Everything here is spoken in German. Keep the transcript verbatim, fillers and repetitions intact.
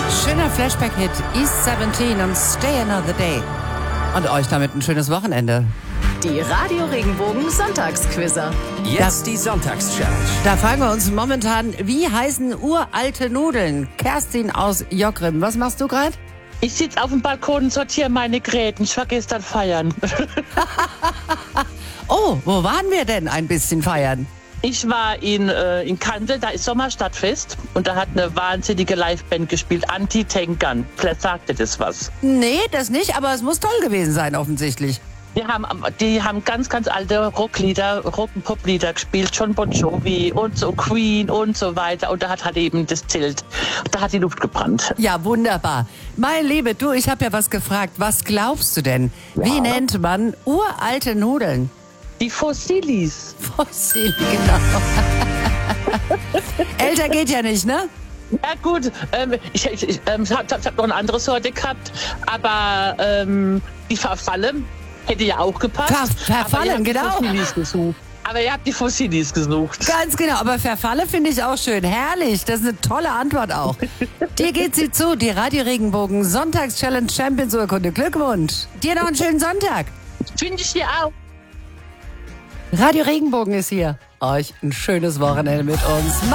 Schöner Flashback-Hit, East siebzehn und Stay Another Day. Und euch damit ein schönes Wochenende. Die Radio Regenbogen Sonntagsquizzer. Jetzt die Sonntagschallenge. Da fragen wir uns momentan, wie heißen uralte Nudeln? Kerstin aus Jockrim, was machst du gerade? Ich sitze auf dem Balkon und sortiere meine Gräten. Ich war gestern feiern. Oh, wo waren wir denn ein bisschen feiern? Ich war in, äh, in Kandel, da ist Sommerstadtfest. Und da hat eine wahnsinnige Liveband gespielt, Anti-Tank Gun. Vielleicht sagt ihr das was. Nee, das nicht, aber es muss toll gewesen sein offensichtlich. Die haben, die haben ganz, ganz alte Rocklieder, Rock- und Poplieder gespielt, John Bon Jovi und so Queen und so weiter. Und da hat halt eben das Zelt, da hat die Luft gebrannt. Ja, wunderbar. Meine Liebe, du, ich habe ja was gefragt. Was glaubst du denn? Wie nennt man uralte Nudeln? Die Fossilis. Fossil, genau. Älter geht ja nicht, ne? Ja gut, ähm, ich, ich, ich, ähm, ich habe hab noch eine andere Sorte gehabt, aber ähm, die Verfalle hätte ja auch gepasst. Ver verfallen, aber genau. Fossilis gesucht. Aber ihr habt die Fossilis gesucht. Ganz genau, aber Verfalle finde ich auch schön. Herrlich, das ist eine tolle Antwort auch. Dir geht sie zu, die Radio Regenbogen Sonntags-Challenge Champions Urkunde. Glückwunsch. Dir noch einen schönen Sonntag. Finde ich dir auch. Radio Regenbogen ist hier. Euch ein schönes Wochenende mit uns.